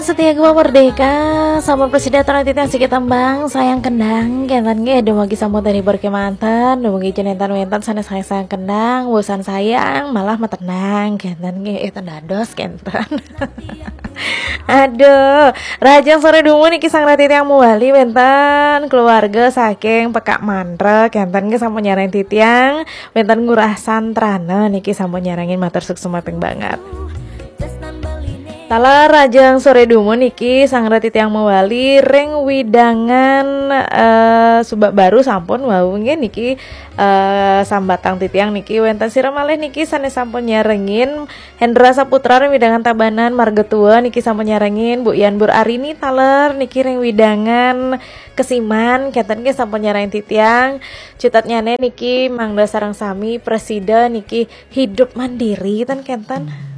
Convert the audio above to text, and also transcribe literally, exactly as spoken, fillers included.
Setia gua merdeka, sama presiden tanah titik sikit tembang, sayang kendang, kentan ge dumagi samut dari berkemantan, dumagi jenentan wentan sana sayang sayang kendang, bosan sayang malah metenang, kentan ge itu dados kentan. Aduh, rajang sore dumu niki sang rati yang muali wentan keluarga saking pekak mantre, kentan ge sampun nyarang titiang, wentan ngurah santrana niki sampun nyarangin matur suksumapeng banget. Tala rajang sore dumo niki sang rati tiang mewali reng widangan uh, subak baru sampun wau nggih niki uh, sambatang titiang niki wenten sira malih niki sanes sampun nyarengin Hendra Saputra reng widangan tabanan margetua niki sampun nyarengin Bu Yan Bur Arini taler niki reng widangan kesiman kenten nggih sampun nyarengin titiang citat nyane niki mangda sareng sami presiden niki hidup mandiri ten kenten.